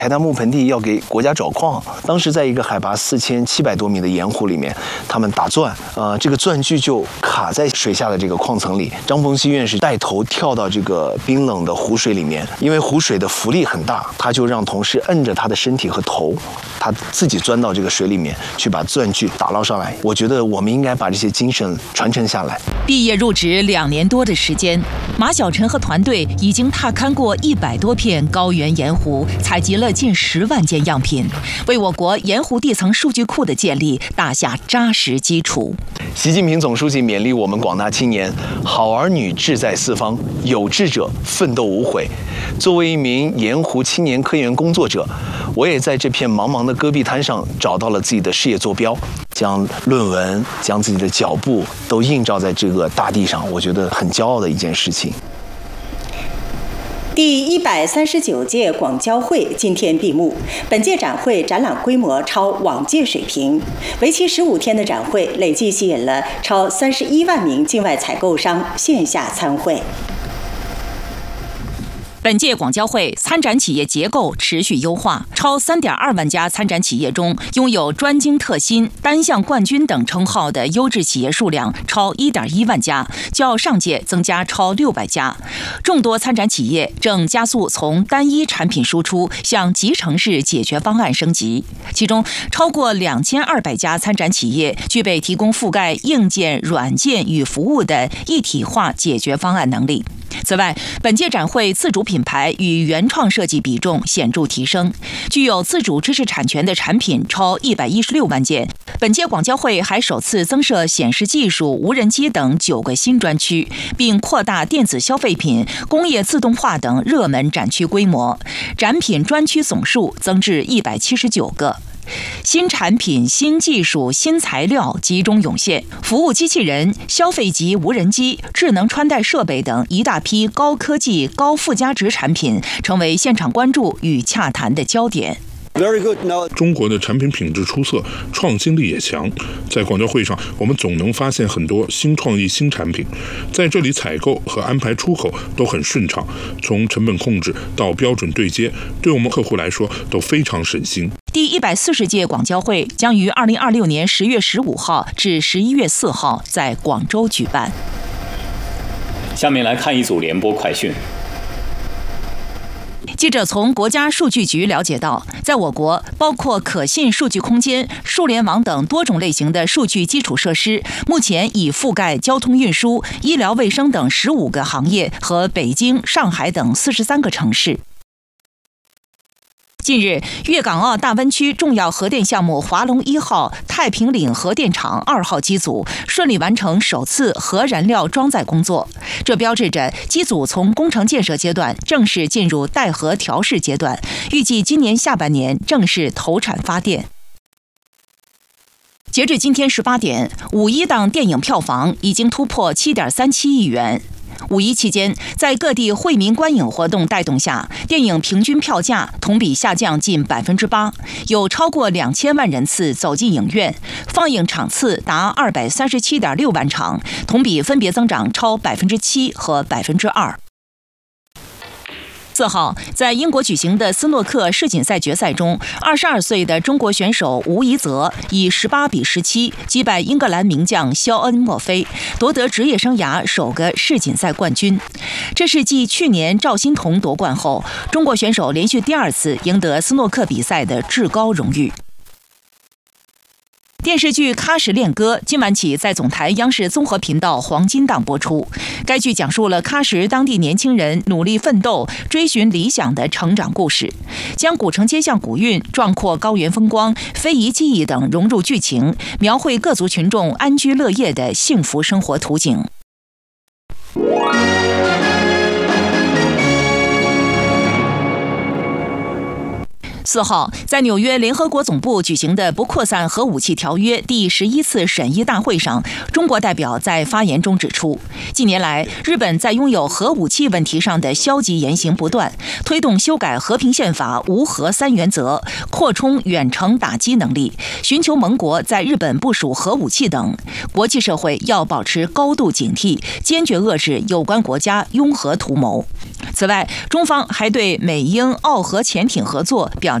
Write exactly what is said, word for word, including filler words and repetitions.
海南木盆地要给国家找矿，当时在一个海拔四千七百多米的盐湖里面，他们打钻，呃，这个钻具就卡在水下的这个矿层里。张逢熙院士带头跳到这个冰冷的湖水里面，因为湖水的浮力很大，他就让同事摁着他的身体和头，他自己钻到这个水里面去把钻具打捞上来。我觉得我们应该把这些精神传承下来。 毕业入职两年多的时间，马晓晨和团队已经踏勘过一百多片高原盐湖，采集了近十万件样品，为我国盐湖地层数据库的建立打下扎实基础。 习近平总书记勉励我们广大青年：好儿女志在四方，有志者奋斗无悔。作为一名盐湖青年科研工作者，我也在这片茫茫的戈壁滩上找到了自己的事业坐标，将论文、将自己的脚步都映照在这个大地上，我觉得很骄傲的一件事情。 第一百三十九届广交会今天闭幕，本届展会展览规模超往届水平，为期十五天的展会累计吸引了超三十一万名境外采购商线下参会。 本届广交会参展企业结构持续优化，超 三点二万家参展企业中，拥有专精特新、单项冠军等称号的优质企业数量超 一点一万家，较上届增加超六百家。众多参展企业正加速从单一产品输出向集成式解决方案升级，其中超过两千二百家参展企业具备提供覆盖硬件、软件与服务的一体化解决方案能力。此外，本届展会自主品牌与原创设计比重显著提升，具有自主知识产权的产品超一百一十六万件。本届广交会还首次增设显示技术、无人机等九个新专区，并扩大电子消费品、工业自动化等热门展区规模，展品专区总数增至一百七十九个。新产品、新技术、新材料集中涌现，服务机器人、消费级无人机、智能穿戴设备等一大批高科技、高附加值产品成为现场关注与洽谈的焦点。 中国的产品品质出色，创新力也强。在广交会上，我们总能发现很多新创意、新产品。在这里，采购和安排出口都很顺畅，从成本控制到标准对接，对我们客户来说都非常省心。 第一百四十届广交会将于二零二六年十月十五号至十一月四号在广州举办。 下面来看一组联播快讯。 记者从国家数据局了解到，在我国，包括可信数据空间、数联网等多种类型的数据基础设施，目前已覆盖交通运输、医疗卫生等十五个行业和北京、上海等四十三个城市。近日，粤港澳大湾区重要核电项目华龙一号太平岭核电厂二号机组顺利完成首次核燃料装载工作，这标志着机组从工程建设阶段正式进入待核调试阶段，预计今年下半年正式投产发电。截至今天十八点，五一档电影票房已经突破 七点三七亿元。五一期间，在各地惠民观影活动带动下，电影平均票价同比下降近百分之八，有超过两千万人次走进影院，放映场次达二百三十七点六万场，同比分别增长超百分之七和百分之二。四号，在英国举行的斯诺克世锦赛决赛中，二十二岁的中国选手吴怡泽以十八比十七击败英格兰名将肖恩·墨菲，夺得职业生涯首个世锦赛冠军。这是继去年赵心童夺冠后，中国选手连续第二次赢得斯诺克比赛的至高荣誉。电视剧《喀什恋歌》今晚起在总台央视综合频道黄金档播出。该剧讲述了喀什当地年轻人努力奋斗、追寻理想的成长故事，将古城街巷古韵、壮阔高原风光、非遗技艺等融入剧情，描绘各族群众安居乐业的幸福生活图景。四号，在纽约联合国总部举行的不扩散核武器条约第十一次审议大会上，中国代表在发言中指出，近年来，日本在拥有核武器问题上的消极言行不断，推动修改和平宪法无核三原则，扩充远程打击能力，寻求盟国在日本部署核武器等。国际社会要保持高度警惕，坚决遏制有关国家拥核图谋。 此外，中方还对美英澳核潜艇合作表